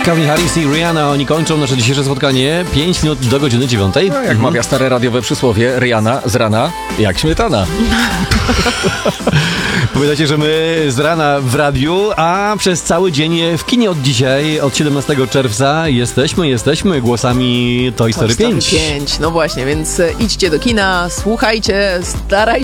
Calvin Harris i Rihanna, oni kończą nasze dzisiejsze spotkanie 5 minut do godziny 9. No, jak mawia stare radiowe przysłowie, Rihanna z rana jak śmietana. Pamiętajcie, że my z rana w radiu, a przez cały dzień w kinie od dzisiaj, od 17 czerwca jesteśmy głosami Toy Story 5. No właśnie, więc idźcie do kina, słuchajcie, starajcie